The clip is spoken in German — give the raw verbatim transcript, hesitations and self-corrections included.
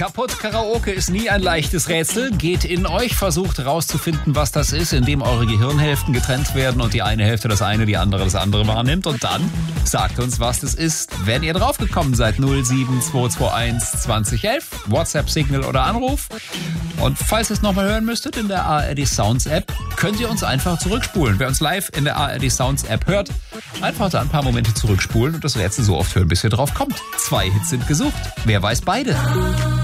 Kaputt Karaoke ist nie ein leichtes Rätsel. Geht in euch, versucht herauszufinden, was das ist, indem eure Gehirnhälften getrennt werden und die eine Hälfte das eine, die andere das andere wahrnimmt. Und dann sagt uns, was das ist, wenn ihr draufgekommen seid. null sieben zwei zwei eins zwanzig elf, WhatsApp, Signal oder Anruf. Und falls ihr es nochmal hören müsstet in der A R D Sounds App, könnt ihr uns einfach zurückspulen. Wer uns live in der A R D Sounds App hört, einfach da ein paar Momente zurückspulen und das Rätsel so oft hören, bis ihr drauf kommt. Zwei Hits sind gesucht. Wer weiß beide?